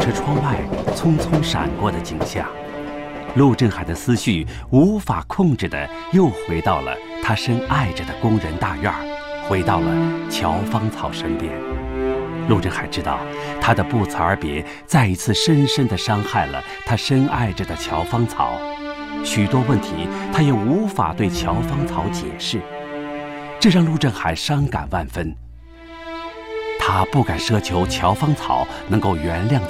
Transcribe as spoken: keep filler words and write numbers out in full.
车窗外匆匆闪过的景象，陆振海的思绪无法控制地又回到了他深爱着的工人大院，回到了乔芳草身边。陆振海知道，他的不辞而别再一次深深地伤害了他深爱着的乔芳草，许多问题他也无法对乔芳草解释，这让陆振海伤感万分。他不敢奢求乔芳草能够原谅